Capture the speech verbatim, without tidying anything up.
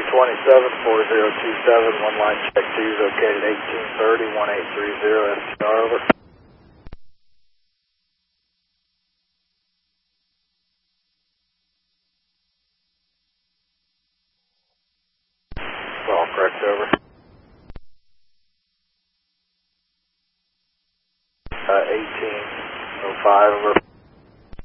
twenty-seven, four zero two seven, one line check two is located eighteen thirty, one eight three zero, S T R over. All correct, over. Uh, eighteen oh five, over.